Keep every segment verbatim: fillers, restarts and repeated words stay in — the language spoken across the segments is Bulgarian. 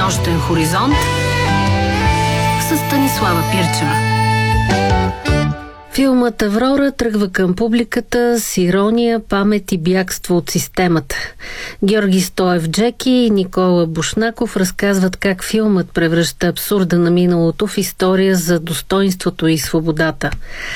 нощен хоризонт с Станислава Пирчева. Филмът „Аврора“ тръгва към публиката с ирония, памет и бягство от системата. Георги Стоев Джеки и Никола Бушнаков разказват как филмът превръща абсурда на миналото в история за достойнството и свободата.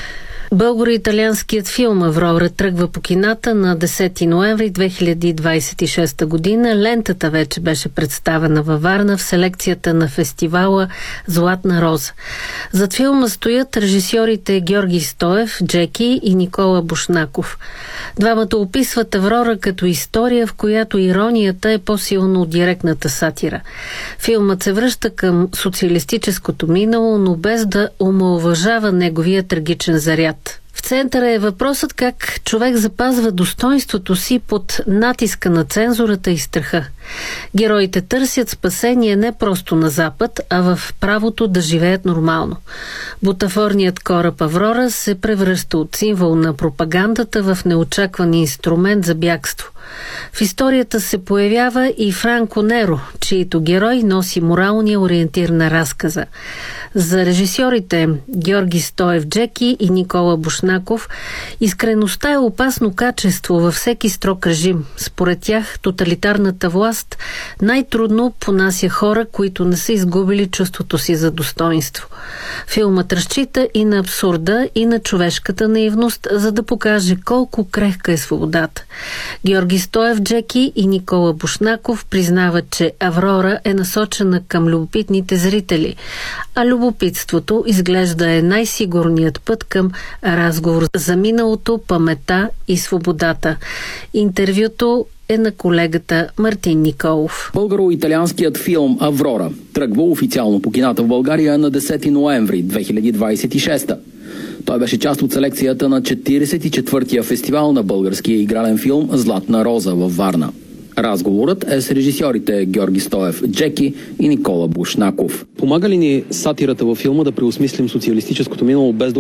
Българо-италианският филм „Аврора“ тръгва по кината на десети ноември две хиляди двадесет и шеста година. Лентата вече беше представена във Варна в селекцията на фестивала „Златна роза“. Зад филма стоят режисьорите Георги Стоев, Джеки и Никола Бушнаков. Двамата описват „Аврора“ като история, в която иронията е по-силно от директната сатира. Филмът се връща към социалистическото минало, но без да омаловажава неговия трагичен заряд. В центъра е въпросът как човек запазва достойнството си под натиска на цензурата и страха. Героите търсят спасение не просто на Запад, а в правото да живеят нормално. Бутафорният кораб „Аврора“ се превръща от символ на пропагандата в неочакван инструмент за бягство. В историята се появява и Франко Неро, чието герой носи моралния ориентир на разказа. За режисьорите Георги Стоев Джеки и Никола Бушнаков искреността е опасно качество във всеки строг режим. Според тях тоталитарната власт най-трудно понася хора, които не са изгубили чувството си за достоинство. Филмът разчита и на абсурда, и на човешката наивност, за да покаже колко крехка е свободата. Георги Стоев Джеки и Никола Бушнаков признават, че „Аврора“ е насочена към любопитните зрители, а любопитството изглежда е най-сигурният път към разговор за миналото, паметта и свободата. Интервюто е на колегата Мартин Николов. Българо-италианският филм „Аврора“ тръгва официално по кината в България на десети ноември две хиляди двадесет и шеста. Той беше част от селекцията на четиридесет и четвъртия фестивал на българския игрален филм „Златна роза“ във Варна. Разговорът е с режисьорите Георги Стоев Джеки и Никола Бушнаков. Помага ли ни сатирата във филма да преосмислим социалистическото минало без да